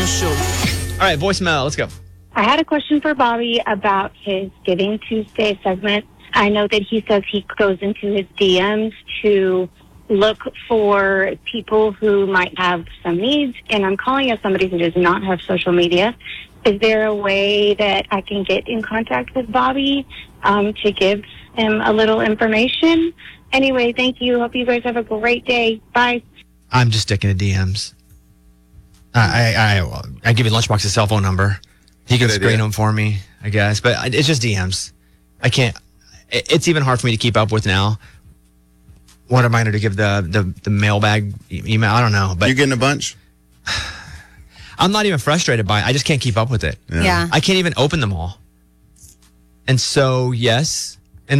the show. All right, voicemail. Let's go. I had a question for Bobby about his Giving Tuesday segment. I know that he says he goes into his DMs to look for people who might have some needs, and I'm calling as somebody who does not have social media. Is there a way that I can get in contact with Bobby to give him a little information? Anyway, thank you. Hope you guys have a great day. Bye. I'm just sticking to DMs. I give you Lunchbox's cell phone number. He can screen them for me, I guess. But it's just DMs. I can't. It's even hard for me to keep up with now. What am I going to give the mailbag email? I don't know. But you getting a bunch? I'm not even frustrated by it. I just can't keep up with it. Yeah. I can't even open them all. And so, yes,